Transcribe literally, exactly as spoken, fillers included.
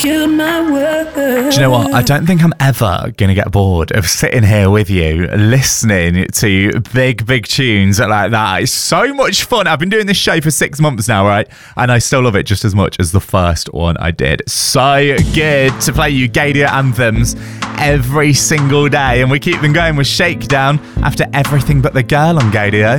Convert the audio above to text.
killed my world. Do you know what? I don't think I'm ever going to get bored of sitting here with you, listening to big, big tunes like that. It's so much fun. I've been doing this show for six months now, right? And I still love it just as much as the first one I did. So good to play you Gaydar anthems every single day. And we keep them going with Shakedown after Everything But the Girl on Gaydar.